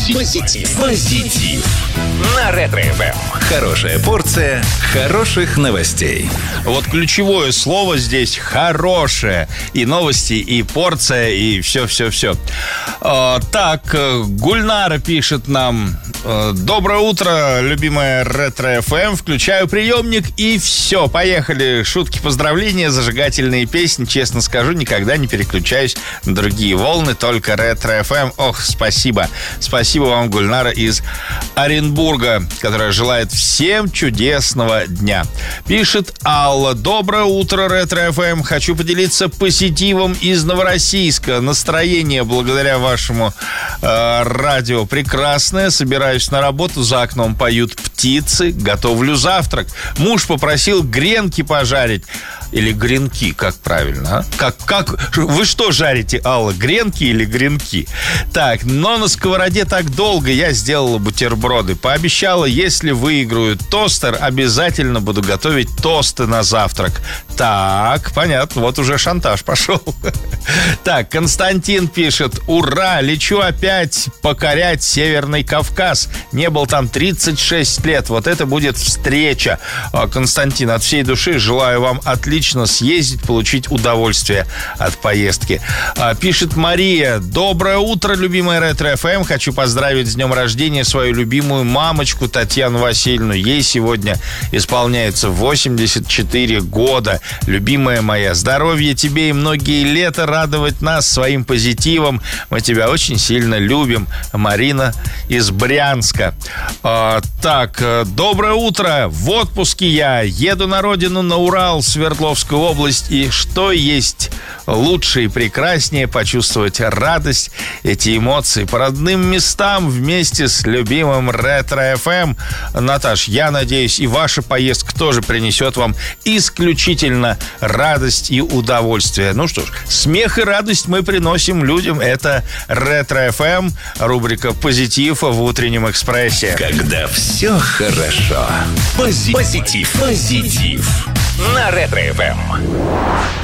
Позитив. На Ретро-ФМ. Хорошая порция хороших новостей. Вот ключевое слово здесь «хорошее». И новости, и порция, и все-все-все. Так, Гульнара пишет нам: доброе утро, любимая Ретро-ФМ. Включаю приемник, и все, поехали. Шутки, поздравления, зажигательные песни. Честно скажу, никогда не переключаюсь на другие волны, только Ретро-ФМ. Ох, спасибо. Спасибо вам, Гульнара из Оренбурга, которая желает всем чудесного дня. Пишет Алла: доброе утро, Ретро-ФМ. Хочу поделиться позитивом из Новороссийска. Настроение благодаря вашему радио прекрасное. Собираюсь на работу, за окном поют птицы, готовлю завтрак. Муж попросил гренки пожарить. Или гренки, как правильно, а? Как? Вы что жарите, Алла, гренки или гренки? Так, но на сковороде так долго, я сделала бутерброды. Пообещала, если выиграю тостер, обязательно буду готовить тосты на завтрак. Так, понятно, вот уже шантаж пошел. Так, Константин пишет: ура, лечу опять покорять Северный Кавказ. Не был там 36 лет, вот это будет встреча. Константин, от всей души желаю вам отлично съездить, получить удовольствие от поездки. Пишет Мария: доброе утро, любимая Ретро-ФМ. Хочу поздравить с днем рождения свою любимую мамочку Татьяну Васильевну. Ей сегодня исполняется 84 года. Любимая моя, здоровья тебе и многие лета радовать нас своим позитивом. Мы тебя очень сильно любим. Марина из Брянска. Так, доброе утро. В отпуске я. Еду на родину, на Урал, Свердловскую область. И что есть лучше и прекраснее почувствовать радость, эти эмоции по родным местам вместе с любимым Ретро-ФМ. Наташ, я надеюсь, и ваша поездка тоже принесет вам исключительно радость и удовольствие. Ну что ж, смех и радость мы приносим людям. Это Ретро-ФМ, рубрика «Позитив» в утреннем экспрессе. Когда все хорошо. Позитив. На Ретро-ФМ.